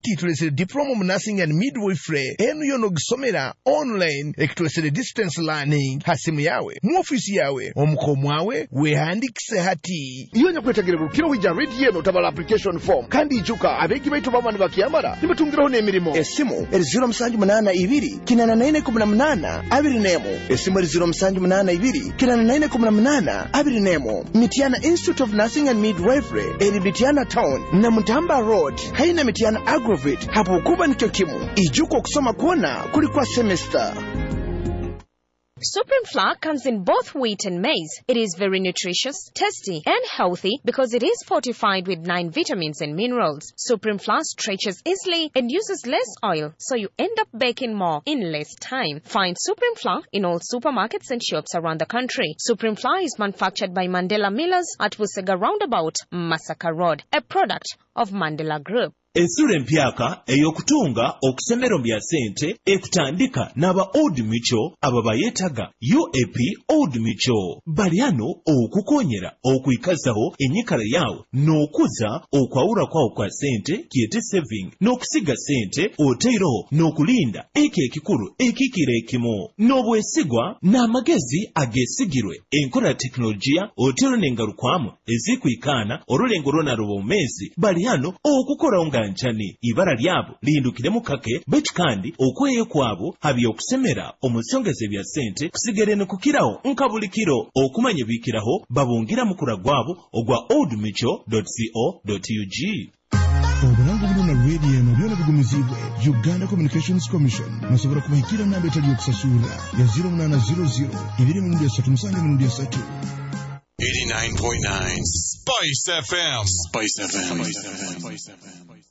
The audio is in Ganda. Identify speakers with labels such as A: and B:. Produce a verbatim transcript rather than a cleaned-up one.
A: kitulesere diploma mu nursing and midwifery eno yono gisomera online ekitulesere distance learning hasimu yawe mu ofisi yawe omukomwawe wehandikise hati
B: iyo nyakwetegere bulukiro wija read yeno tabala application form kandi ijuka abegi baitu bamani bakiyamara nibatungiraho n'emirimo
C: esimu eri zero musanju munana ibiri kinana naine kumi na munana abiri nemo esimu eri zero musanju munana ibiri kinana naine kumi na munana abiri nemo Mityana Institute of Nursing and Midwifery eri Mityana Town na Mutamba Road haina Mityana Agrovate hapo kuba nicho kimu ijuko kusoma kuona kulikuwa semester.
D: Supreme Flour comes in both wheat and maize. It is very nutritious, tasty, and healthy because it is fortified with nine vitamins and minerals. Supreme Flour stretches easily and uses less oil, so you end up baking more in less time. Find Supreme Flour in all supermarkets and shops around the country. Supreme Flour is manufactured by Mandela Millers at Busega Roundabout, Masaka Road, a product of Mandela Group.
E: Ensula empyaka eyokutunga okusemero bya sente ekutandika n'aba Old Mutual ababa yeetaga U A P Old Mutual baliano okukonyera okuyikazaho enyikala yawe n'okuza okwawula kwawo kwa sente kiyete saving n'okusiga sente oteeroho n'okulinda eko ekikulu ekikira ekimu n'obwesigwa n'amagezi ageesigirwe enkola tekinologiya oteero n'engalukwamu ezikwikaana olulengo lwonalwo omumezi baliano okukola nga nchani ibara lyabo lindukiremu kake betu kandi okweyo kwabo habyo okusemera omusongeze bya sente kusigere nekukiraho nkabulikiro okumanye bikiraho babungira mukura gwabo ogwa old mutual dot co dot u g.
F: Obulangu buno na radio eno byona bigumizibwe Uganda Communications Commission nasobora kubahikira namba etali okusasula ya zero munana zero zero ibiri mu ndia satu musange mu ndia satu.
G: eighty-nine point nine Spice F M. Spice F M. Spice F M.